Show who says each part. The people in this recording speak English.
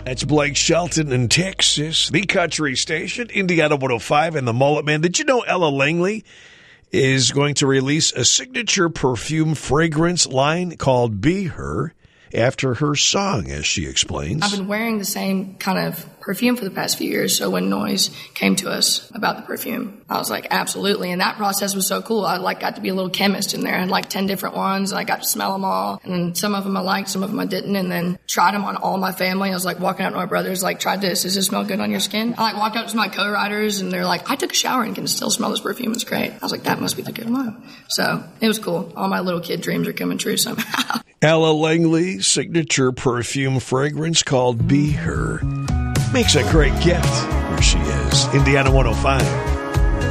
Speaker 1: That's Blake Shelton in Texas, the country station, Indiana 105 and the Mullet Man. Did you know Ella Langley is going to release a signature perfume fragrance line called Be Her after her song, as she explains?
Speaker 2: I've been wearing the same kind of perfume for the past few years, so when Noise came to us about the perfume, I was like, absolutely. And that process was so cool. I got to be a little chemist in there. I had 10 different ones, and I got to smell them all. And some of them I liked, some of them I didn't, and then tried them on all my family. I was walking out to my brothers, try this. Does this smell good on your skin? I walked up to my co-writers, and they're like, I took a shower and can still smell this perfume. It's great. I was like, that must be the good one. So it was cool. All my little kid dreams are coming true somehow.
Speaker 1: Ella Langley's signature perfume fragrance called Be Her makes a great gift where she is. Indiana 105.